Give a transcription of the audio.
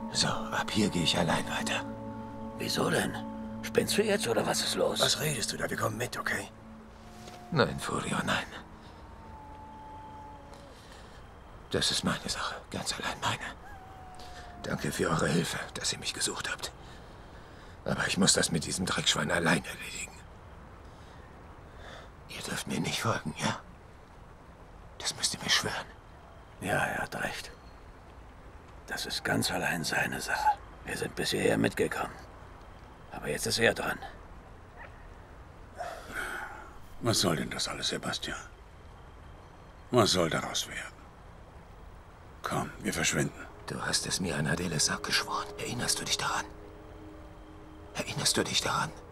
So, ab hier gehe ich allein weiter. Wieso denn? Spinnst du jetzt oder was ist los? Was redest du da? Wir kommen mit, okay? Nein, Furio, nein. Das ist meine Sache. Ganz allein meine. Danke für eure Hilfe, dass ihr mich gesucht habt. Aber ich muss das mit diesem Dreckschwein allein erledigen. Ihr dürft mir nicht folgen, ja? Das müsst ihr mir schwören. Ja, er hat recht. Das ist ganz allein seine Sache. Wir sind bis hierher mitgekommen. Aber jetzt ist er dran. Was soll denn das alles, Sebastian? Was soll daraus werden? Komm, wir verschwinden. Du hast es mir an Adele Sack geschworen. Erinnerst du dich daran? Erinnerst du dich daran?